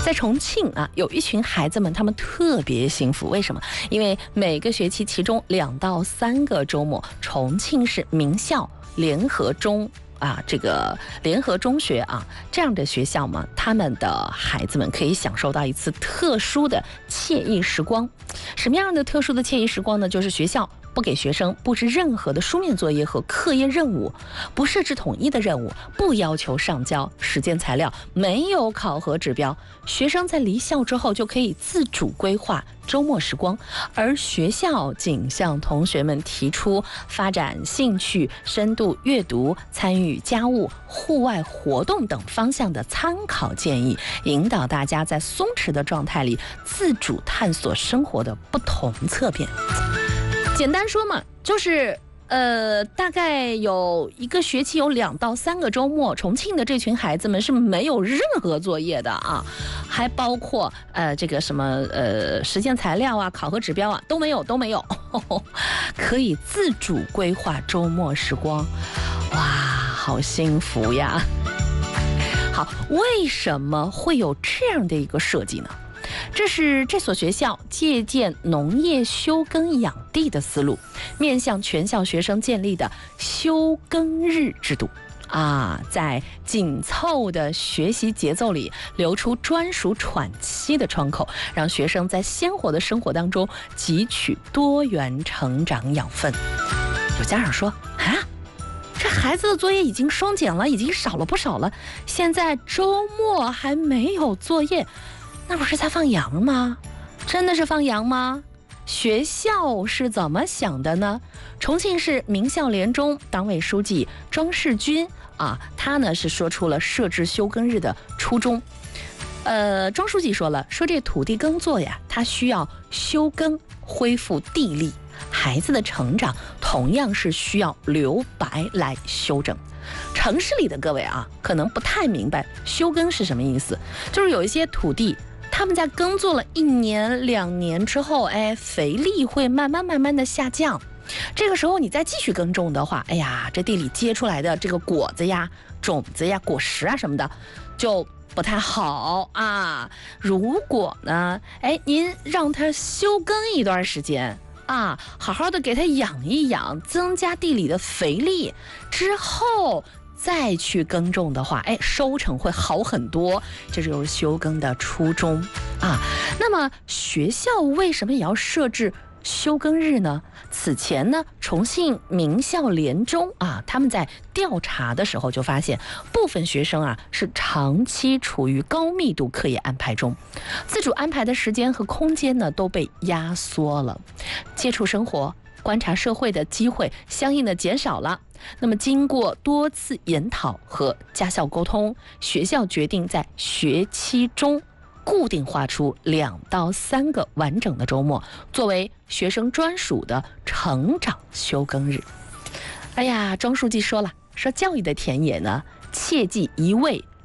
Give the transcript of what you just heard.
在重庆啊，有一群孩子们，他们特别幸福。为什么？因为每个学期其中2到3个周末，重庆市名校联合中这个联合中学这样的学校嘛，他们的孩子们可以享受到一次特殊的惬意时光。什么样的特殊的惬意时光呢？就是学校不给学生布置任何的书面作业和课业任务，不设置统一的任务，不要求上交实践材料，没有考核指标，学生在离校之后就可以自主规划周末时光，而学校仅向同学们提出发展兴趣、深度阅读、参与家务、户外活动等方向的参考建议，引导大家在松弛的状态里自主探索生活的不同侧面。简单说嘛，就是大概有一个学期有2到3个周末，重庆的这群孩子们是没有任何作业的还包括这个什么实践材料考核指标都没有可以自主规划周末时光。哇，好幸福呀！好，为什么会有这样的一个设计呢？这是这所学校借鉴农业休耕养地的思路，面向全校学生建立的休耕日制度在紧凑的学习节奏里留出专属喘息的窗口，让学生在鲜活的生活当中汲取多元成长养分。有家长说这孩子的作业已经双减了，已经少了不少了，现在周末还没有作业，那不是在放羊吗？真的是放羊吗？学校是怎么想的呢？重庆市名校联中党委书记庄世军他呢是说出了设置休耕日的初衷。庄书记说了，说这土地耕作呀，它需要休耕恢复地力，孩子的成长同样是需要留白来修整。城市里的各位可能不太明白休耕是什么意思，就是有一些土地他们在耕作了1年2年之后，肥力会慢慢的下降。这个时候你再继续耕种的话，这地里结出来的这个果子呀、种子呀、果实什么的就不太好如果呢，您让它休耕一段时间好好的给它养一养，增加地里的肥力之后再去耕种的话，收成会好很多。这就是休耕的初衷那么学校为什么也要设置休耕日呢？此前呢，重庆名校联中他们在调查的时候就发现，部分学生是长期处于高密度课业安排中，自主安排的时间和空间呢都被压缩了，接触生活、观察社会的机会相应的减少了。那么经过多次研讨和家校沟通，学校决定在学期中固定划出2到3个完整的周末，作为学生专属的成长休耕日。庄书记说了，说教育的田野呢，切忌一味